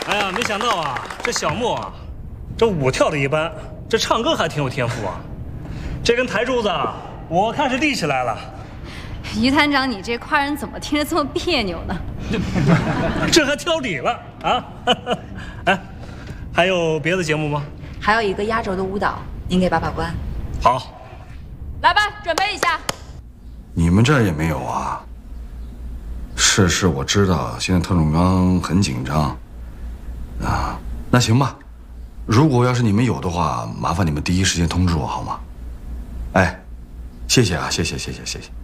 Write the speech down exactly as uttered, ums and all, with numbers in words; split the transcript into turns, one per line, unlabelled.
哎呀，没想到啊，这小莫啊，这舞跳的一般，这唱歌还挺有天赋啊。这根台柱子，我看是立起来了。
于团长，你这夸人怎么听着这么别扭呢？
这还挑理了啊？哎，还有别的节目吗？
还有一个压轴的舞蹈，您给把把关。
好，
来吧，准备一下。
你们这儿也没有啊？是是，我知道现在特种刚很紧张。啊，那行吧。如果要是你们有的话，麻烦你们第一时间通知我好吗？哎，谢谢啊，谢谢谢谢谢谢。